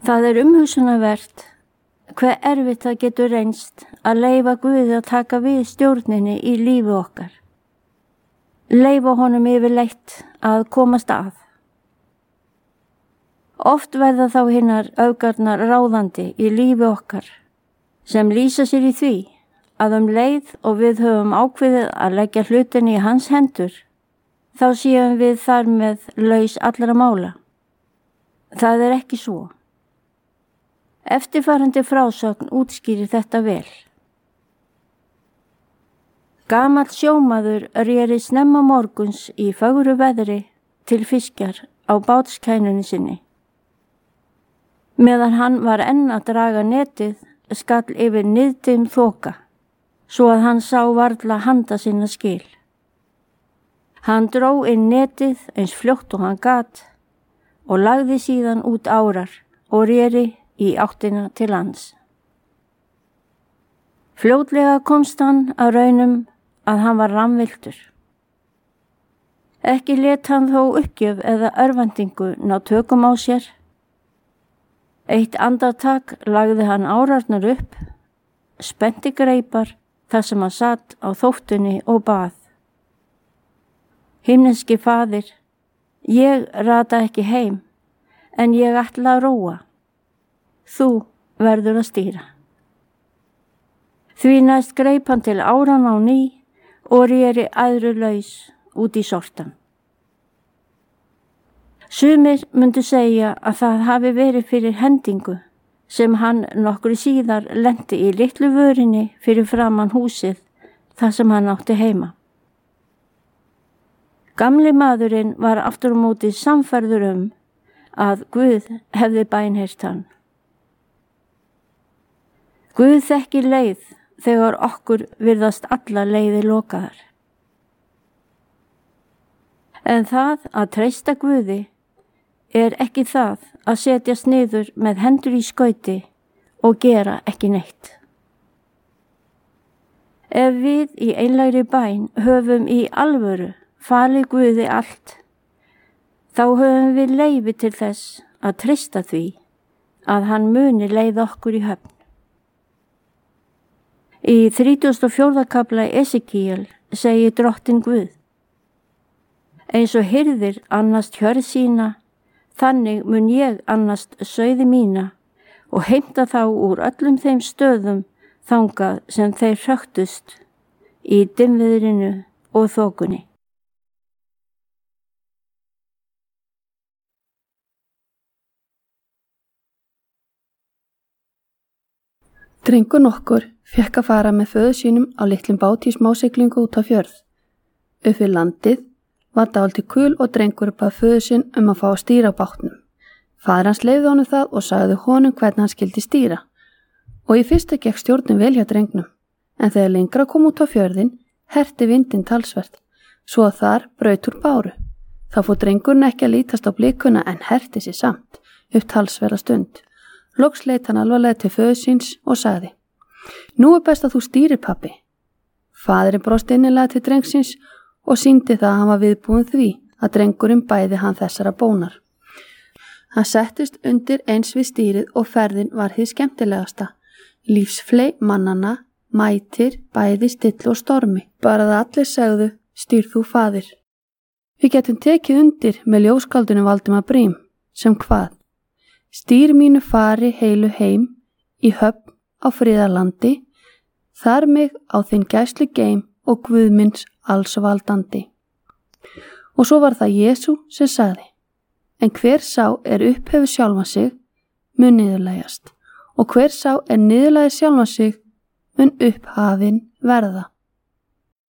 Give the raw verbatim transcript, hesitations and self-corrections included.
Það er umhugsunarvert hve erfitt það getur reynst að leyfa Guði að taka við stjórninni í lífi okkar. Leyfa honum yfirleitt að komast að. Oft verða þá hinnar öfgarnar ráðandi í lífi okkar sem lýsa sér í því að um leið og við höfum ákveðið að leggja hlutinni í hans hendur, þá séum við þar með laus allra mála. Það er ekki svo. Eftirfarandi frásögn útskýrir þetta vel. Gamall sjómaður réri snemma morguns í fögru veðri til fiskjar á bátskænunni sinni. Meðan hann var enn að draga netið skall yfir niðdim þoka, svo að hann sá varla handa sinna skil. Hann dró inn netið eins fljótt og hann gat og lagði síðan út árar og réri í áttina til lands. Fljótlega komst hann að raunum að hann var rammviltur. Ekki lét hann þó uppgjöf eða örvæntingu ná tökum á sér. Eitt andartak lagði hann árarnar upp, spennti greipar þar sem hann satt á þóttunni og bað. Himneski faðir, ég rata ekki heim, en ég ætla að róa. Þú verður að stýra. Því næst greip hann til áran á ný og réri æðrulaus út í sortan. Sumir myndu segja að það hafi verið fyrir hendingu sem hann nokkru síðar lenti í litlu vörinni fyrir framan húsið þar sem hann átti heima. Gamli maðurinn var aftur á móti sannfærður um að Guð hefði bænheyrt hann. Guð þekkir leið þegar okkur virðast alla leiðir lokaðar. En það að treysta Guði er ekki það að setjast niður með hendur í skauti og gera ekki neitt. Ef við í einlægri bæn höfum í alvöru falið Guði allt, þá höfum við leyfi til þess að treysta því að hann muni leiða okkur í höfn. Í þrítugasta og fjórða kafla Esekíel segir Drottinn Guð: Eins og hirðir annast hjörð sína, þannig mun ég annast sauði mína og heimta þá úr öllum þeim stöðum þangað sem þeir hröktust í dimmviðrinu og þokunni. Drengur nokkur fékk að fara með föður sínum á litlum bát í smásiglingu út á fjörð. Upp við landið var dálítið kul og drengur bað föður sinn um að fá að stýra bátnum. Faðir hans leyfði honum það og sagði honum hvernig hann skildi stýra. Og í fyrstu gekk stjórnin vel hjá drengnum, en þegar lengra kom út á fjörðin, herti vindinn talsvert, svo að þar braut úr báru. Þá fór drengurinn ekki að lítast á blikuna en herti sig samt, upp talsverða stund. Loks leit hann alvarlega til föður síns og sagði: Nú er best að þú stýrir, pabbi. Faðirinn brosti innilega til drengsins og sýndi það að hann var viðbúinn því að drengurinn bæði hann þessara bónar. Hann settist undir eins við stýrið og ferðin var hið skemmtilegasta. Lífsfley mannanna, mætir, bæði still og stormi. Bara að allir segðu: stýr þú, faðir. Við getum tekið undir með ljóskáldinu Valdimar Briem, sem hvað? Stýr mínu fari heilu heim, í höfn á friðarlandi, þar mig á þinn gæslu geim og Guðmins alls valdandi. Og svo var það Jesú sem sagði: En hver sá er upphefur sjálfan sig, mun niðurlægjast, og hver sá er niðurlægir sjálfan sig, mun upphafin verða.